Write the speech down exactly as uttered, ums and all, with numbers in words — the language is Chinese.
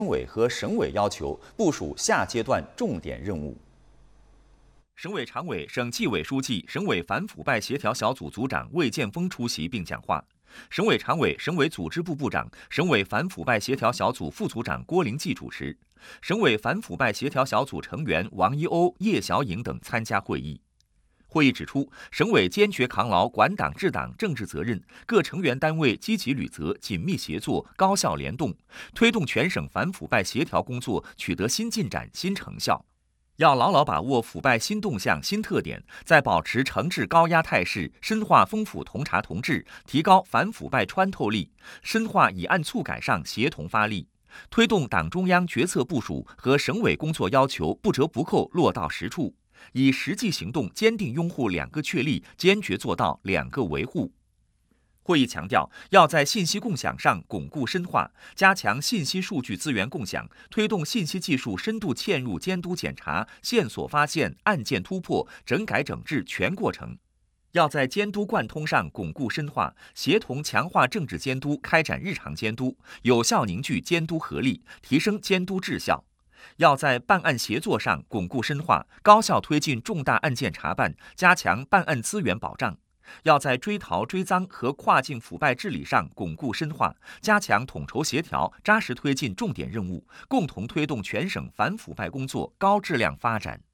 委和省委要求部署下阶段重点任务。 省委常委、省纪委书记、省委反腐败协调小组组长魏建峰出席并讲话。省委常委、省委组织部部长、省委反腐败协调小组副组长郭灵记主持，省委反腐败协调小组成员王一欧、叶小颖等参加会议。会议指出，省委坚决扛牢管党治党政治责任，各成员单位积极履责、紧密协作、高效联动，推动全省反腐败协调工作取得新进展、新成效。要牢牢把握腐败新动向、新特点，在保持惩治高压态势、深化风腐同查同治、提高反腐败穿透力、深化以案促改上协同发力，推动党中央决策部署和省委工作要求不折不扣落到实处，以实际行动坚定拥护两个确立，坚决做到两个维护。会议强调，要在信息共享上巩固深化，加强信息数据资源共享，推动信息技术深度嵌入监督检查、线索发现、案件突破、整改整治全过程。要在监督贯通上巩固深化，协同强化政治监督，开展日常监督，有效凝聚监督合力，提升监督质效。要在办案协作上巩固深化，高效推进重大案件查办，加强办案资源保障。要在追逃追赃和跨境腐败治理上巩固深化，加强统筹协调，扎实推进重点任务，共同推动全省反腐败工作高质量发展。